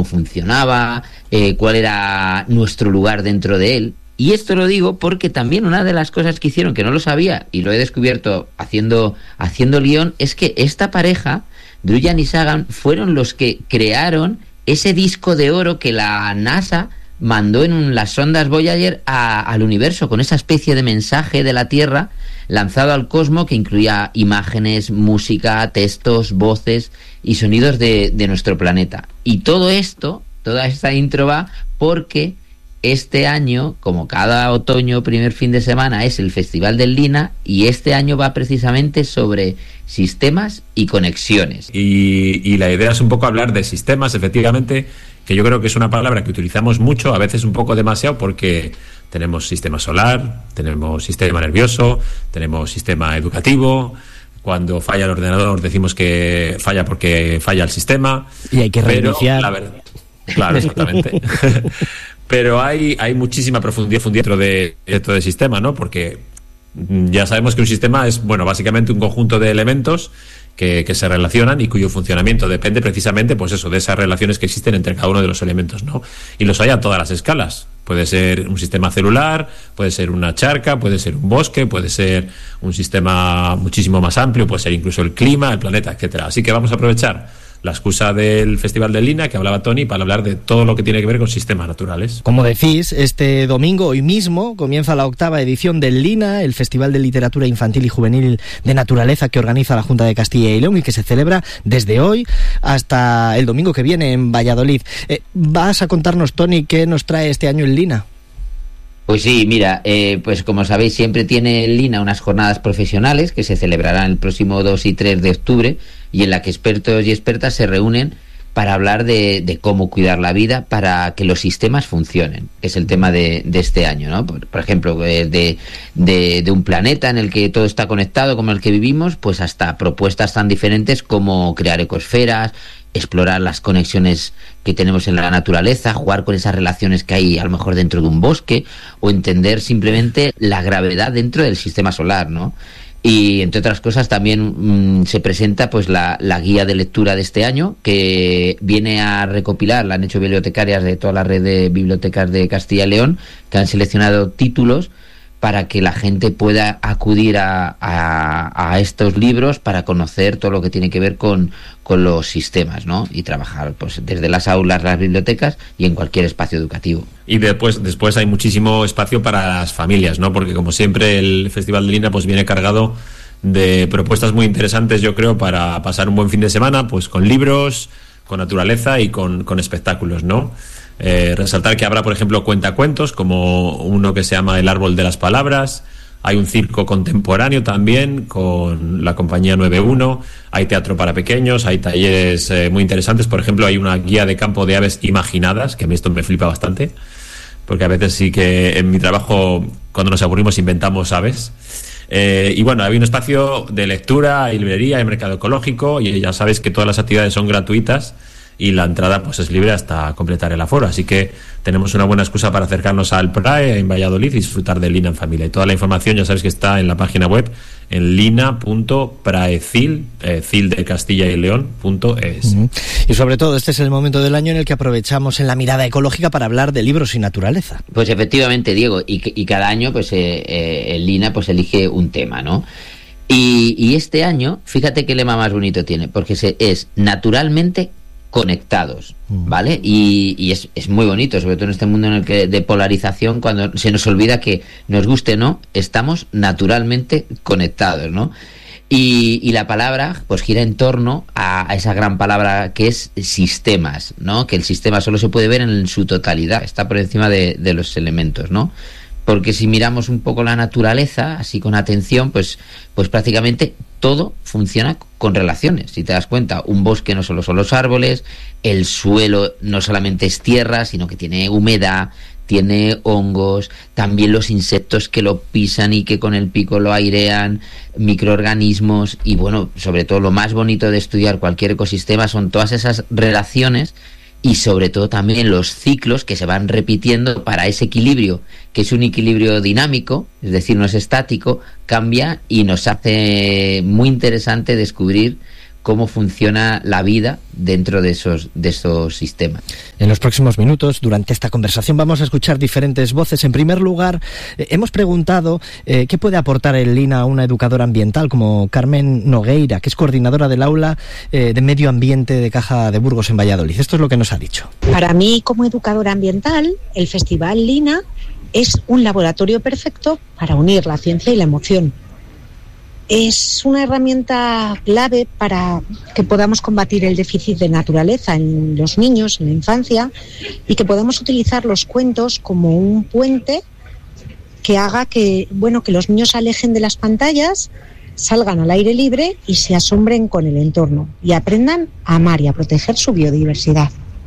cómo funcionaba, cuál era nuestro lugar dentro de él. Y esto lo digo porque también una de las cosas que hicieron, que no lo sabía, y lo he descubierto haciendo guión, es que esta pareja, Druyan y Sagan, fueron los que crearon ese disco de oro que la NASA mandó en las sondas Voyager al universo, con esa especie de mensaje de la Tierra lanzado al cosmos que incluía imágenes, música, textos, voces y sonidos de nuestro planeta. Y todo esto, toda esta intro va porque este año, como cada otoño, primer fin de semana, es el Festival del Lina, y este año va precisamente sobre sistemas y conexiones. Y la idea es un poco hablar de sistemas, efectivamente, que yo creo que es una palabra que utilizamos mucho, a veces un poco demasiado, porque tenemos sistema solar, tenemos sistema nervioso, tenemos sistema educativo. Cuando falla el ordenador decimos que falla porque falla el sistema. Y hay que reiniciar. La verdad, claro, exactamente. Pero hay muchísima profundidad dentro de todo el sistema, ¿no? Porque ya sabemos que un sistema es, bueno, básicamente un conjunto de elementos que se relacionan y cuyo funcionamiento depende precisamente, pues eso, de esas relaciones que existen entre cada uno de los elementos, ¿no? Y los hay a todas las escalas. Puede ser un sistema celular, puede ser una charca, puede ser un bosque, puede ser un sistema muchísimo más amplio, puede ser incluso el clima, el planeta, etcétera. Así que vamos a aprovechar la excusa del Festival del Lina, que hablaba Tony, para hablar de todo lo que tiene que ver con sistemas naturales. Como decís, este domingo, hoy mismo, comienza la 8ª edición del Lina, el Festival de Literatura Infantil y Juvenil de Naturaleza que organiza la Junta de Castilla y León y que se celebra desde hoy hasta el domingo que viene en Valladolid. ¿Vas a contarnos, Tony, qué nos trae este año el Lina? Pues sí, mira, pues como sabéis, siempre tiene el Lina unas jornadas profesionales que se celebrarán el próximo 2 y 3 de octubre, y en la que expertos y expertas se reúnen para hablar de cómo cuidar la vida para que los sistemas funcionen, que es el tema de este año, ¿no? Por ejemplo, de un planeta en el que todo está conectado, como el que vivimos, pues hasta propuestas tan diferentes como crear ecosferas, explorar las conexiones que tenemos en la naturaleza, jugar con esas relaciones que hay a lo mejor dentro de un bosque, o entender simplemente la gravedad dentro del sistema solar, ¿no? Y entre otras cosas también se presenta pues la guía de lectura de este año, que viene a recopilar, la han hecho bibliotecarias de toda la red de bibliotecas de Castilla y León, que han seleccionado títulos para que la gente pueda acudir a estos libros para conocer todo lo que tiene que ver con los sistemas, ¿no? Y trabajar pues desde las aulas, las bibliotecas y en cualquier espacio educativo. Y después hay muchísimo espacio para las familias, ¿no? Porque como siempre el Festival de Lina pues viene cargado de propuestas muy interesantes, yo creo, para pasar un buen fin de semana, pues con libros, con naturaleza y con espectáculos, ¿no? Resaltar que habrá, por ejemplo, cuentacuentos, como uno que se llama El Árbol de las Palabras. Hay un circo contemporáneo también con la compañía 9-1, hay teatro para pequeños, hay talleres muy interesantes. Por ejemplo, hay una guía de campo de aves imaginadas, que a mí esto me flipa bastante, porque a veces sí que en mi trabajo, cuando nos aburrimos, inventamos aves. Y bueno, hay un espacio de lectura, hay librería, hay mercado ecológico, y ya sabéis que todas las actividades son gratuitas y la entrada pues es libre hasta completar el aforo, así que tenemos una buena excusa para acercarnos al PRAE en Valladolid y disfrutar del Lina en familia. Y toda la información ya sabéis que está en la página web en lina.praecil, cil de Castilla y León.es. Y sobre todo este es el momento del año en el que aprovechamos en la mirada ecológica para hablar de libros y naturaleza. Pues efectivamente, Diego, y cada año pues el Lina pues elige un tema, ¿no? Y este año, fíjate qué lema más bonito tiene, porque es naturalmente conectados, ¿vale? Y es muy bonito, sobre todo en este mundo en el que de polarización, cuando se nos olvida que, nos guste o no, estamos naturalmente conectados, ¿no? Y la palabra pues gira en torno a esa gran palabra que es sistemas, ¿no? Que el sistema solo se puede ver en su totalidad, está por encima de los elementos, ¿no? Porque si miramos un poco la naturaleza, así con atención, pues prácticamente todo funciona con relaciones. Si te das cuenta, un bosque no solo son los árboles, el suelo no solamente es tierra, sino que tiene humedad, tiene hongos, también los insectos que lo pisan y que con el pico lo airean, microorganismos, y bueno, sobre todo lo más bonito de estudiar cualquier ecosistema son todas esas relaciones y sobre todo también los ciclos que se van repitiendo para ese equilibrio, que es un equilibrio dinámico, es decir, no es estático, cambia y nos hace muy interesante descubrir cómo funciona la vida dentro de esos sistemas. En los próximos minutos, durante esta conversación, vamos a escuchar diferentes voces. En primer lugar, hemos preguntado qué puede aportar el Lina a una educadora ambiental como Carmen Nogueira, que es coordinadora del aula de medio ambiente de Caja de Burgos en Valladolid. Esto es lo que nos ha dicho. Para mí, como educadora ambiental, el Festival Lina es un laboratorio perfecto para unir la ciencia y la emoción. Es una herramienta clave para que podamos combatir el déficit de naturaleza en los niños, en la infancia, y que podamos utilizar los cuentos como un puente que haga que los niños se alejen de las pantallas, salgan al aire libre y se asombren con el entorno y aprendan a amar y a proteger su biodiversidad.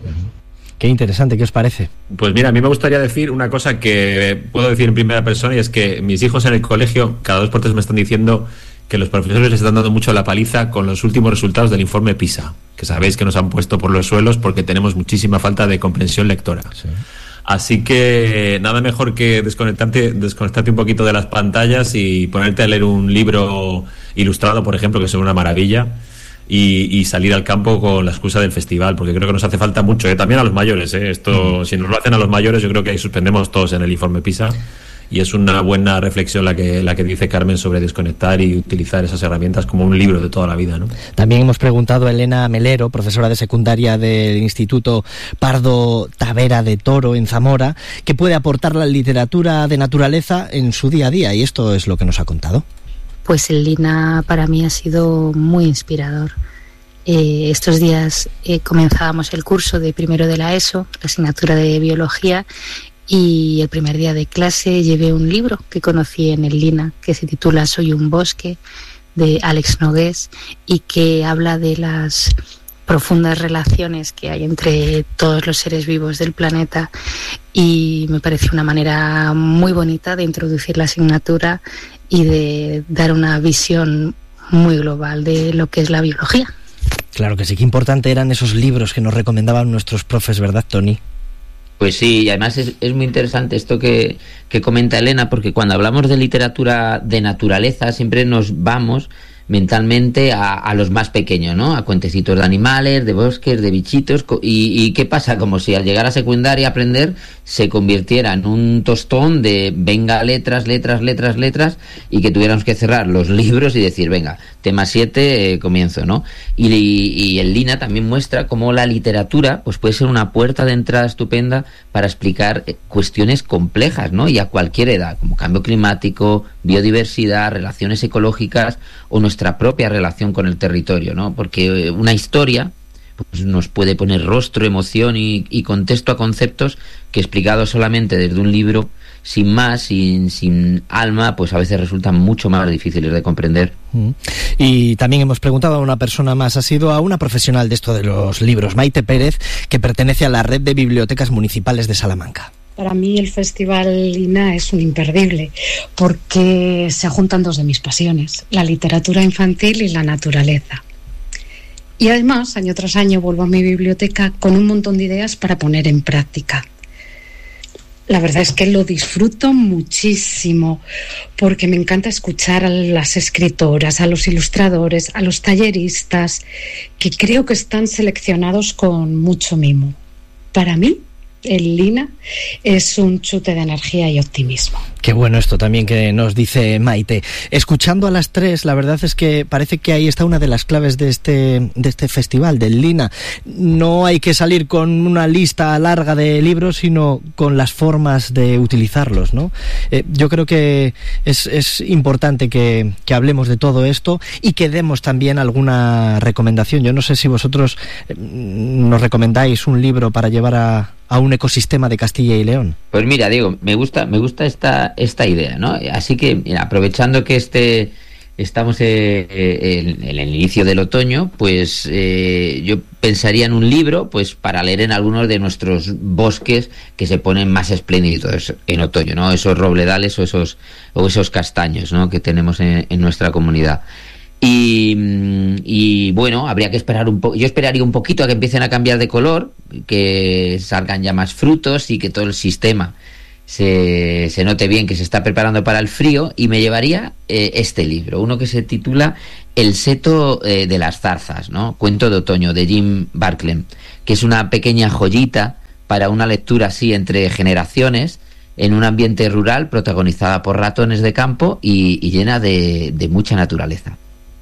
Qué interesante, ¿qué os parece? Pues mira, a mí me gustaría decir una cosa que puedo decir en primera persona, y es que mis hijos en el colegio cada 2 por 3 me están diciendo que los profesores les están dando mucho la paliza con los últimos resultados del informe PISA, que sabéis que nos han puesto por los suelos porque tenemos muchísima falta de comprensión lectora. Sí. Así que nada mejor que desconectarte un poquito de las pantallas y ponerte a leer un libro ilustrado, por ejemplo, que es una maravilla, y salir al campo con la excusa del festival, porque creo que nos hace falta mucho, también a los mayores. Esto, si nos lo hacen a los mayores, yo creo que ahí suspendemos todos en el informe PISA. Y es una buena reflexión la que dice Carmen sobre desconectar y utilizar esas herramientas como un libro de toda la vida, ¿no? También hemos preguntado a Elena Melero, profesora de secundaria del Instituto Pardo Tavera de Toro en Zamora, qué puede aportar la literatura de naturaleza en su día a día, y esto es lo que nos ha contado. Pues el Lina para mí ha sido muy inspirador. Estos días comenzábamos el curso de primero de la ESO, la asignatura de biología, y el primer día de clase llevé un libro que conocí en el Lina, que se titula Soy un bosque, de Àlex Nogués, y que habla de las profundas relaciones que hay entre todos los seres vivos del planeta, y me pareció una manera muy bonita de introducir la asignatura y de dar una visión muy global de lo que es la biología. Claro que sí, qué importante eran esos libros que nos recomendaban nuestros profes, ¿verdad, Tony? Pues sí, y además es muy interesante esto que comenta Elena, porque cuando hablamos de literatura de naturaleza siempre nos vamos mentalmente a los más pequeños, ¿no? A cuentecitos de animales, de bosques, de bichitos. ¿Y qué pasa? Como si al llegar a secundaria a aprender se convirtiera en un tostón de venga, letras, y que tuviéramos que cerrar los libros y decir, venga, tema 7, comienzo, ¿no? Y el Lina también muestra cómo la literatura pues puede ser una puerta de entrada estupenda para explicar cuestiones complejas, ¿no? Y a cualquier edad, como cambio climático, biodiversidad, relaciones ecológicas o nuestra propia relación con el territorio, ¿no? Porque una historia pues nos puede poner rostro, emoción y contexto a conceptos que explicados solamente desde un libro, sin más, sin alma, pues a veces resultan mucho más difíciles de comprender. Y también hemos preguntado a una persona más, ha sido a una profesional de esto de los libros, Maite Pérez, que pertenece a la Red de Bibliotecas Municipales de Salamanca. Para mí el Festival Lina es un imperdible porque se juntan 2 de mis pasiones, la literatura infantil y la naturaleza. Y además, año tras año, vuelvo a mi biblioteca con un montón de ideas para poner en práctica. La verdad es que lo disfruto muchísimo porque me encanta escuchar a las escritoras, a los ilustradores, a los talleristas, que creo que están seleccionados con mucho mimo. Para mí, el Lina es un chute de energía y optimismo. Qué bueno esto también que nos dice Maite. Escuchando a las 3, la verdad es que parece que ahí está una de las claves de este festival, del Lina. No hay que salir con una lista larga de libros, sino con las formas de utilizarlos, ¿no? Yo creo que es importante que hablemos de todo esto y que demos también alguna recomendación. Yo no sé si vosotros nos recomendáis un libro para llevar a un ecosistema de Castilla y León. Pues mira, Diego, me gusta esta idea, ¿no? Así que, mira, aprovechando que estamos en el inicio del otoño, pues yo pensaría en un libro pues para leer en algunos de nuestros bosques que se ponen más espléndidos en otoño, ¿no? Esos robledales o esos castaños, ¿no? Que tenemos en nuestra comunidad. Y bueno, habría que esperar un poco. Yo esperaría un poquito a que empiecen a cambiar de color, que salgan ya más frutos y que todo el sistema se note bien que se está preparando para el frío, y me llevaría este libro, uno que se titula El seto de las zarzas, ¿no? Cuento de otoño, de Jim Barclay, que es una pequeña joyita para una lectura así entre generaciones, en un ambiente rural protagonizada por ratones de campo y llena de mucha naturaleza.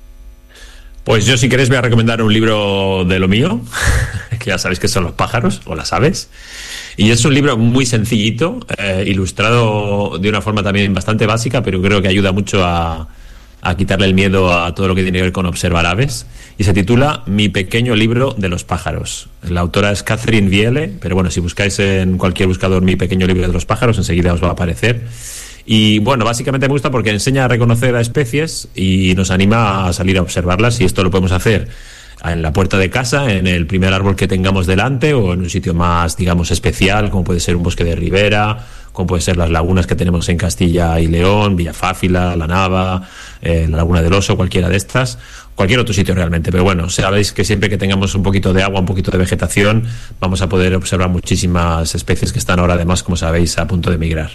Pues yo, si queréis, voy a recomendar un libro de lo mío, que ya sabéis que son los pájaros, o las aves. Y es un libro muy sencillito, ilustrado de una forma también bastante básica, pero creo que ayuda mucho a quitarle el miedo a todo lo que tiene que ver con observar aves. Y se titula Mi pequeño libro de los pájaros. La autora es Catherine Viele, pero bueno, si buscáis en cualquier buscador Mi pequeño libro de los pájaros, enseguida os va a aparecer. Y bueno, básicamente me gusta porque enseña a reconocer a especies y nos anima a salir a observarlas, y esto lo podemos hacer en la puerta de casa, en el primer árbol que tengamos delante, o en un sitio más, digamos, especial, como puede ser un bosque de ribera, como puede ser las lagunas que tenemos en Castilla y León, Villafáfila, La Nava, la Laguna del Oso, cualquiera de estas, cualquier otro sitio realmente. Pero bueno, sabéis que siempre que tengamos un poquito de agua, un poquito de vegetación, vamos a poder observar muchísimas especies que están ahora, además, como sabéis, a punto de migrar.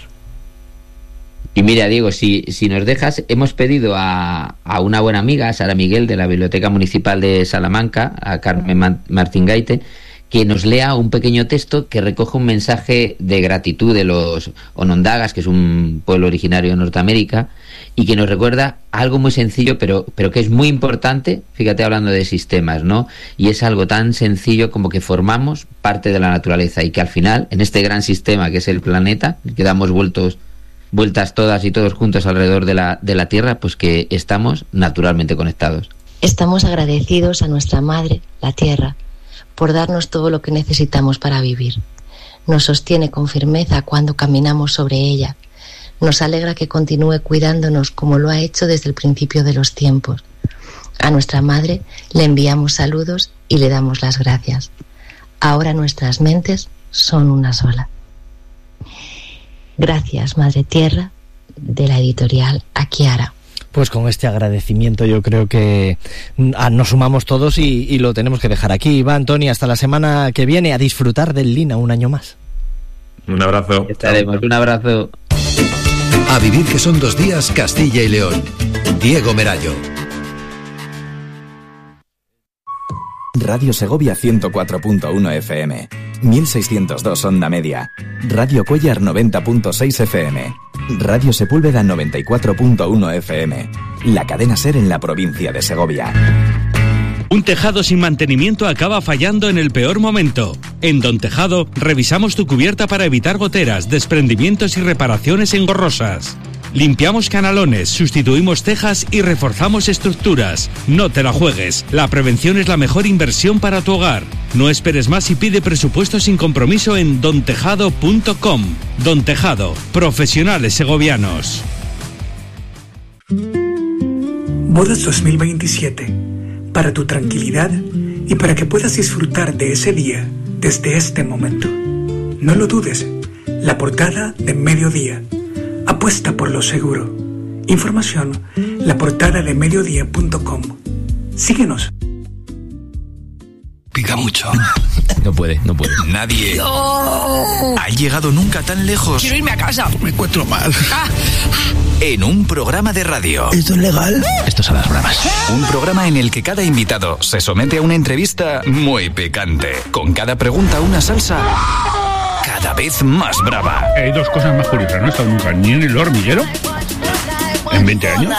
Y mira, Diego, si nos dejas, hemos pedido a una buena amiga, Sara Miguel, de la Biblioteca Municipal de Salamanca, a Carmen Martín Gaite, que nos lea un pequeño texto que recoge un mensaje de gratitud de los Onondagas, que es un pueblo originario de Norteamérica, y que nos recuerda algo muy sencillo, pero que es muy importante, fíjate, hablando de sistemas, ¿no? Y es algo tan sencillo como que formamos parte de la naturaleza, y que al final, en este gran sistema que es el planeta, que damos vueltas todas y todos juntos alrededor de la Tierra, pues que estamos naturalmente conectados. Estamos agradecidos a nuestra madre, la Tierra, por darnos todo lo que necesitamos para vivir. Nos sostiene con firmeza cuando caminamos sobre ella. Nos alegra que continúe cuidándonos como lo ha hecho desde el principio de los tiempos. A nuestra madre le enviamos saludos y le damos las gracias. Ahora nuestras mentes son una sola. Gracias, Madre Tierra, de la editorial Akiara. Pues con este agradecimiento yo creo que nos sumamos todos y lo tenemos que dejar aquí. Iván, Toni, hasta la semana que viene, a disfrutar del Lina un año más. Un abrazo. Estaremos, un abrazo. A vivir, que son 2 días, Castilla y León. Diego Merallo. Radio Segovia 104.1 FM, 1602 onda media, Radio Cuellar 90.6 FM, Radio Sepúlveda 94.1 FM, la cadena SER en la provincia de Segovia. Un tejado sin mantenimiento acaba fallando en el peor momento. En Don Tejado revisamos tu cubierta para evitar goteras, desprendimientos y reparaciones engorrosas. Limpiamos canalones, sustituimos tejas y reforzamos estructuras. No te la juegues. La prevención es la mejor inversión para tu hogar. No esperes más y pide presupuesto sin compromiso en dontejado.com. Don Tejado, profesionales segovianos. Bodas 2027. Para tu tranquilidad y para que puedas disfrutar de ese día desde este momento. No lo dudes. La portada de Mediodía. Apuesta por lo seguro. Información, laportadadeMediodía.com. Síguenos. Pica mucho. No puede. Nadie ha llegado nunca tan lejos. Quiero irme a casa. Me encuentro mal. En un programa de radio. ¿Esto es legal? Esto es a las bravas. Un programa en el que cada invitado se somete a una entrevista muy picante. Con cada pregunta una salsa cada vez más brava. Hay 2 cosas más curiosas. No he estado nunca ni en El Hormiguero en 20 años.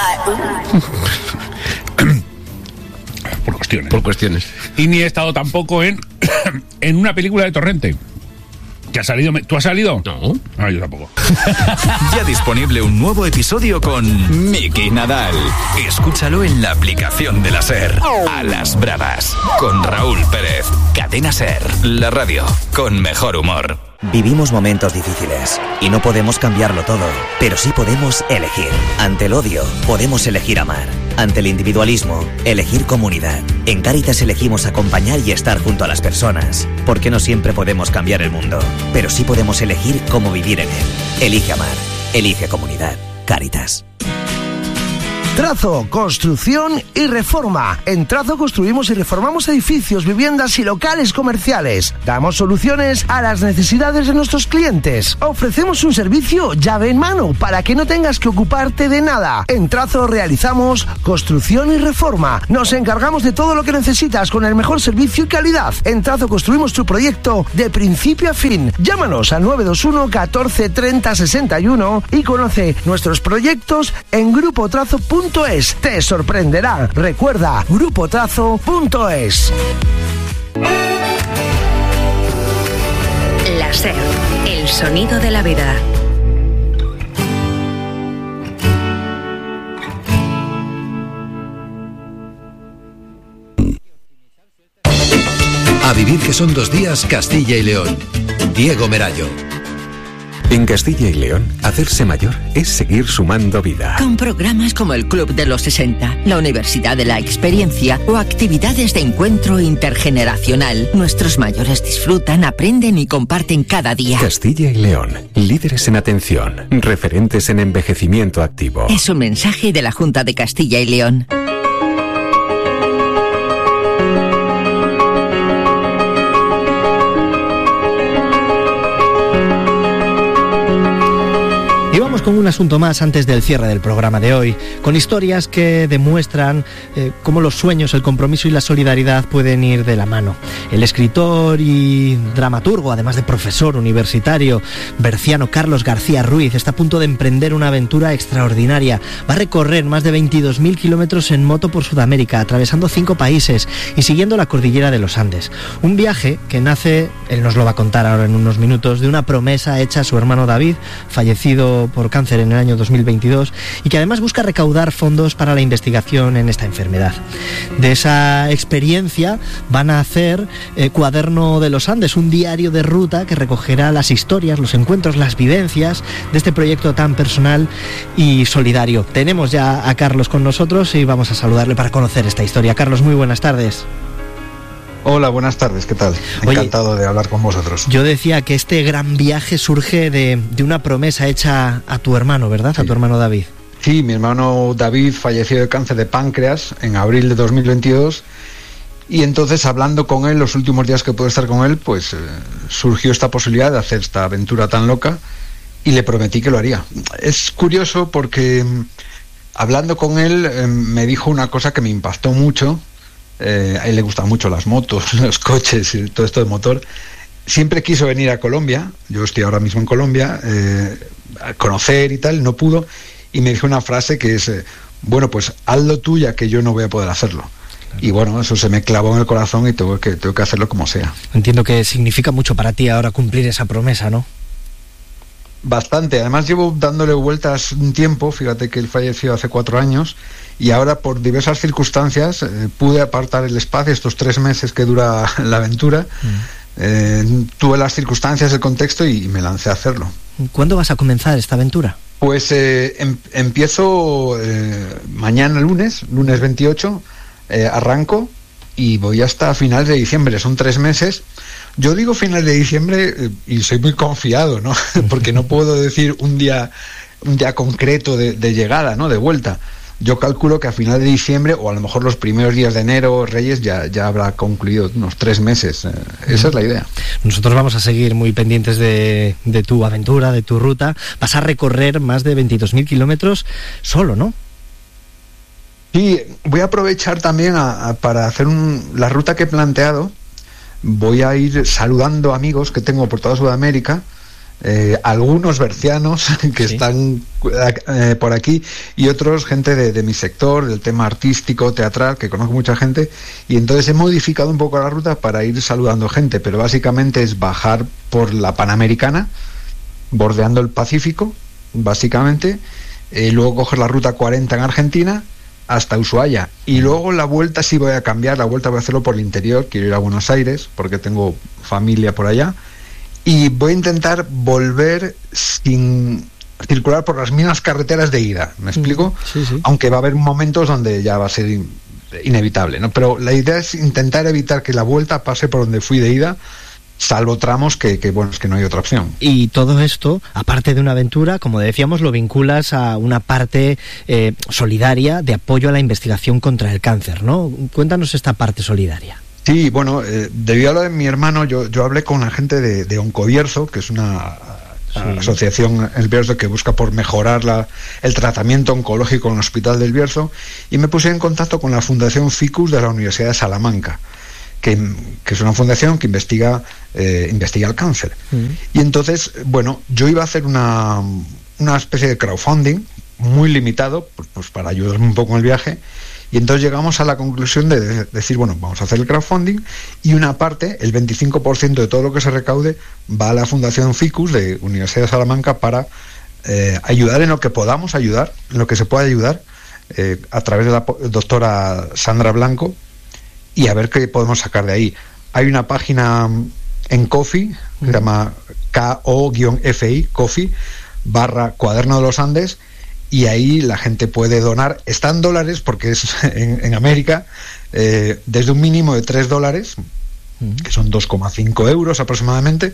Por cuestiones. Y ni he estado tampoco en una película de Torrente. ¿Que ha salido? ¿Tú has salido? No. Ah, yo tampoco. Ya disponible un nuevo episodio con Miki Nadal. Escúchalo en la aplicación de la SER. A las bravas. Con Raúl Pérez. Cadena SER. La radio con mejor humor. Vivimos momentos difíciles y no podemos cambiarlo todo, pero sí podemos elegir. Ante el odio, podemos elegir amar. Ante el individualismo, elegir comunidad. En Cáritas elegimos acompañar y estar junto a las personas, porque no siempre podemos cambiar el mundo, pero sí podemos elegir cómo vivir en él. Elige amar, elige comunidad. Cáritas. Trazo, construcción y reforma. En Trazo construimos y reformamos edificios, viviendas y locales comerciales. Damos soluciones a las necesidades de nuestros clientes. Ofrecemos un servicio llave en mano para que no tengas que ocuparte de nada. En Trazo realizamos construcción y reforma. Nos encargamos de todo lo que necesitas con el mejor servicio y calidad. En Trazo construimos tu proyecto de principio a fin. Llámanos al 921 14 30 61 y conoce nuestros proyectos en grupotrazo.es. Te sorprenderá. Recuerda, grupotrazo.es. La SER, el sonido de la vida. A vivir que son 2 días, Castilla y León. Diego Merayo. En Castilla y León, hacerse mayor es seguir sumando vida. Con programas como el Club de los 60, la Universidad de la Experiencia o actividades de encuentro intergeneracional, nuestros mayores disfrutan, aprenden y comparten cada día. Castilla y León, líderes en atención, referentes en envejecimiento activo. Es un mensaje de la Junta de Castilla y León. Y vamos con un asunto más antes del cierre del programa de hoy, con historias que demuestran cómo los sueños, el compromiso y la solidaridad pueden ir de la mano. El escritor y dramaturgo, además de profesor universitario, berciano Carlos García Ruiz, está a punto de emprender una aventura extraordinaria. Va a recorrer más de 22.000 kilómetros en moto por Sudamérica, atravesando 5 países y siguiendo la cordillera de los Andes. Un viaje que nace, él nos lo va a contar ahora en unos minutos, de una promesa hecha a su hermano David, fallecido por cáncer en el año 2022, y que además busca recaudar fondos para la investigación en esta enfermedad. De esa experiencia van a hacer Cuaderno de los Andes, un diario de ruta que recogerá las historias, los encuentros, las vivencias de este proyecto tan personal y solidario. Tenemos ya a Carlos con nosotros y vamos a saludarle para conocer esta historia. Carlos, muy buenas tardes. Hola, buenas tardes, ¿qué tal? Encantado de hablar con vosotros. Yo decía que este gran viaje surge de una promesa hecha a tu hermano, ¿verdad? Sí. A tu hermano David. Sí, mi hermano David falleció de cáncer de páncreas en abril de 2022 y entonces, hablando con él, los últimos días que pude estar con él, pues surgió esta posibilidad de hacer esta aventura tan loca y le prometí que lo haría. Es curioso porque hablando con él me dijo una cosa que me impactó mucho. A él le gustan mucho las motos, los coches y todo esto de motor. Siempre quiso venir a Colombia, yo estoy ahora mismo en Colombia, a conocer y tal, no pudo, y me dijo una frase que es, bueno, pues hazlo tú ya que yo no voy a poder hacerlo. Claro. Y bueno, eso se me clavó en el corazón y tengo que hacerlo como sea. Entiendo que significa mucho para ti ahora cumplir esa promesa, ¿no? Bastante, además llevo dándole vueltas un tiempo, fíjate que él falleció hace 4 años y ahora por diversas circunstancias pude apartar el espacio estos 3 meses que dura la aventura. Tuve las circunstancias, el contexto y me lancé a hacerlo. ¿Cuándo vas a comenzar esta aventura? Pues empiezo mañana lunes 28, arranco y voy hasta finales de diciembre, son 3 meses. Yo digo finales de diciembre y soy muy confiado, ¿no? Porque no puedo decir un día concreto de llegada, ¿no? De vuelta. Yo calculo que a finales de diciembre o a lo mejor los primeros días de enero, Reyes, ya habrá concluido unos 3 meses. Esa es la idea. Nosotros vamos a seguir muy pendientes de tu aventura, de tu ruta. Vas a recorrer más de 22.000 kilómetros solo, ¿no? Sí, voy a aprovechar también para hacer la ruta que he planteado. Voy a ir saludando amigos que tengo por toda Sudamérica, algunos bercianos que están por aquí y otros gente de mi sector, del tema artístico, teatral, que conozco mucha gente, y entonces he modificado un poco la ruta para ir saludando gente, pero básicamente es bajar por la Panamericana, bordeando el Pacífico, básicamente, luego coger la ruta 40 en Argentina hasta Ushuaia, y luego la vuelta sí voy a cambiar, la vuelta voy a hacerlo por el interior, quiero ir a Buenos Aires porque tengo familia por allá, y voy a intentar volver sin circular por las mismas carreteras de ida, ¿me explico? Sí, sí. Aunque va a haber momentos donde ya va a ser inevitable, ¿no? Pero la idea es intentar evitar que la vuelta pase por donde fui de ida, salvo tramos que bueno, es que no hay otra opción. Y todo esto, aparte de una aventura, como decíamos, lo vinculas a una parte solidaria de apoyo a la investigación contra el cáncer, ¿no? Cuéntanos esta parte solidaria. Sí, bueno, debido a lo de mi hermano, yo hablé con la gente de Oncobierzo, que es una asociación en el Bierzo que busca por mejorar el tratamiento oncológico en el Hospital del Bierzo, y me puse en contacto con la Fundación Ficus de la Universidad de Salamanca, que es una fundación que investiga el cáncer. Y entonces, bueno, yo iba a hacer una especie de crowdfunding muy limitado, pues para ayudarme un poco en el viaje, y entonces llegamos a la conclusión de decir, bueno, vamos a hacer el crowdfunding, y una parte, el 25% de todo lo que se recaude, va a la Fundación Ficus de Universidad de Salamanca para ayudar en lo que podamos ayudar, en lo que se pueda ayudar, a través de la doctora Sandra Blanco, y a ver qué podemos sacar de ahí. Hay una página en Ko-fi, que se llama KO-FI, Ko-fi, /Cuaderno de los Andes, y ahí la gente puede donar, está en dólares porque es en América, desde un mínimo de $3, que son 2,5 euros aproximadamente.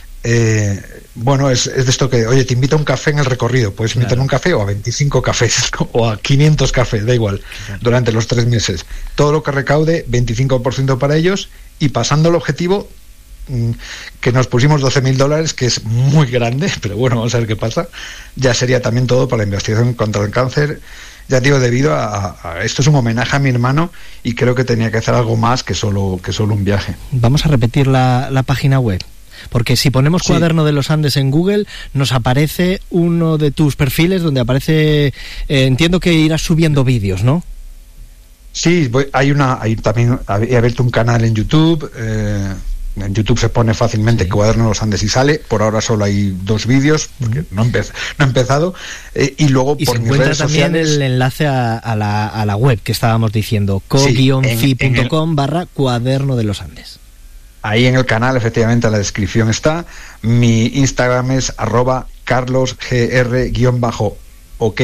Bueno, es de esto que, oye, te invita a un café en el recorrido, puedes invitar a un café o a 25 cafés o a 500 cafés, da igual, durante los 3 meses. Todo lo que recaude, 25% para ellos, y pasando el objetivo, que nos pusimos $12.000, que es muy grande, pero bueno, vamos a ver qué pasa, ya sería también todo para la investigación contra el cáncer. Ya digo, debido a esto es un homenaje a mi hermano, y creo que tenía que hacer algo más que solo un viaje. Vamos a repetir la página web, porque si ponemos Cuaderno de los Andes en Google, nos aparece uno de tus perfiles donde aparece, entiendo que irás subiendo vídeos, ¿no? Sí, hay también, he abierto un canal en YouTube. En YouTube se pone fácilmente Cuaderno de los Andes y sale. Por ahora solo hay 2 vídeos, porque no he empezado. Y luego por mis redes sociales... también el enlace a la web que estábamos diciendo, co-fi.com /Cuaderno de los Andes. Ahí en el canal, efectivamente, en la descripción está. Mi Instagram es @carlosgr_ok,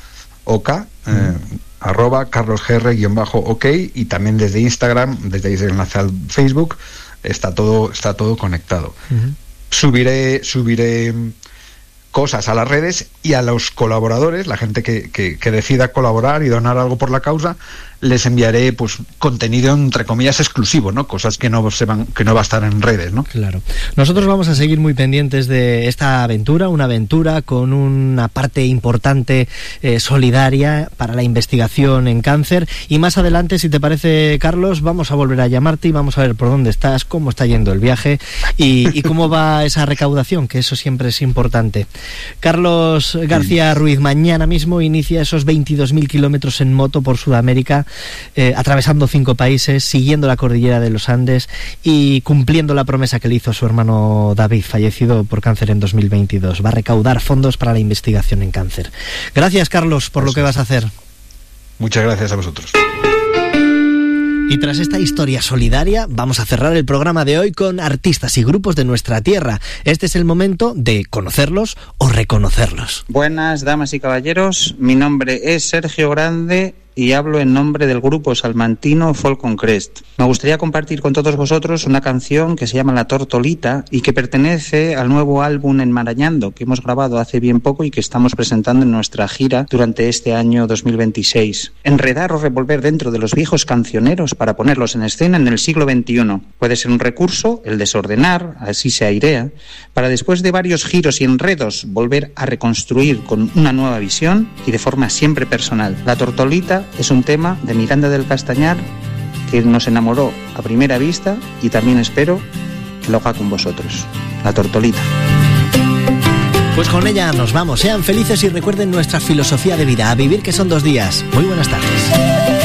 @carlosgr_ok, y también desde Instagram, desde ahí el enlace al Facebook, está todo conectado. Subiré cosas a las redes, y a los colaboradores, la gente que decida colaborar y donar algo por la causa, les enviaré pues contenido entre comillas exclusivo, ¿no? Cosas que no va a estar en redes, ¿no? Claro. Nosotros vamos a seguir muy pendientes de esta aventura, una aventura con una parte importante solidaria para la investigación en cáncer, y más adelante, si te parece, Carlos, vamos a volver a llamarte y vamos a ver por dónde estás, cómo está yendo el viaje y cómo va esa recaudación, que eso siempre es importante. Carlos García Ruiz mañana mismo inicia esos 22.000 kilómetros en moto por Sudamérica, atravesando 5 países, siguiendo la cordillera de los Andes y cumpliendo la promesa que le hizo a su hermano David, fallecido por cáncer en 2022. Va a recaudar fondos para la investigación en cáncer. Gracias, Carlos, por lo que vas a hacer. Muchas gracias a vosotros. Y tras esta historia solidaria, vamos a cerrar el programa de hoy con artistas y grupos de nuestra tierra. Este es el momento de conocerlos o reconocerlos. Buenas, damas y caballeros. Mi nombre es Sergio Grande y hablo en nombre del grupo salmantino Folk on Crest. Me gustaría compartir con todos vosotros una canción que se llama La Tortolita y que pertenece al nuevo álbum Enmarañando, que hemos grabado hace bien poco y que estamos presentando en nuestra gira durante este año 2026. Enredar o revolver dentro de los viejos cancioneros para ponerlos en escena en el siglo XXI. Puede ser un recurso, el desordenar, así se airea, para después de varios giros y enredos volver a reconstruir con una nueva visión y de forma siempre personal. La Tortolita es un tema de Miranda del Castañar que nos enamoró a primera vista y también espero que lo haga con vosotros. La Tortolita. Pues con ella nos vamos. Sean felices y recuerden nuestra filosofía de vida. A vivir, que son 2 días. Muy buenas tardes.